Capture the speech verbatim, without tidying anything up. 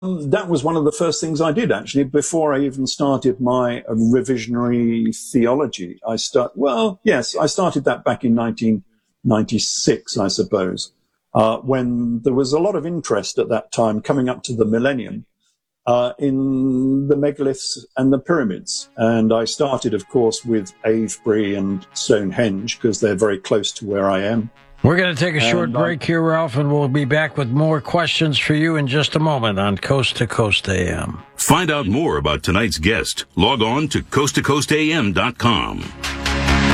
That was one of the first things I did, actually, before I even started my revisionary theology. I start, well, yes, I started that back in nineteen ninety-six, I suppose, uh, when there was a lot of interest at that time coming up to the millennium uh, in the megaliths and the pyramids. And I started, of course, with Avebury and Stonehenge, because they're very close to where I am. We're going to take a short and, break here, Ralph, and we'll be back with more questions for you in just a moment on Coast to Coast A M. Find out more about tonight's guest. Log on to coast to coast a m dot com.